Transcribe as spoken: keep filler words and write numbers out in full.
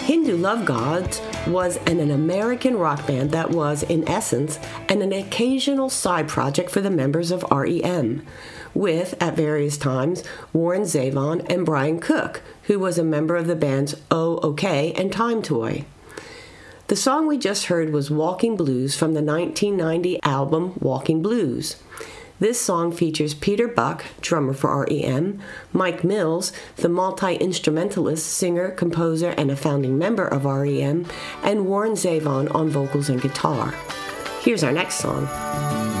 Hindu Love Gods was an, an American rock band that was, in essence, an, an occasional side project for the members of R E M, with, at various times, Warren Zevon and Brian Cook, who was a member of the bands Oh OK and Time Toy. The song we just heard was Walking Blues from the nineteen ninety album Walking Blues. This song features Peter Buck, drummer for R E M, Mike Mills, the multi-instrumentalist, singer, composer, and a founding member of R E M, and Warren Zevon on vocals and guitar. Here's our next song.